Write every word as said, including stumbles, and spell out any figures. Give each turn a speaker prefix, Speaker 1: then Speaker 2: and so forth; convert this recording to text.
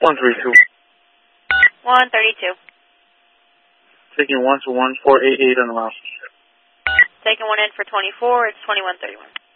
Speaker 1: one thirty-two.
Speaker 2: one thirty-two.
Speaker 1: Taking one to one four eight eight on the route.
Speaker 2: Taking one in for twenty-four, it's twenty-one thirty-one.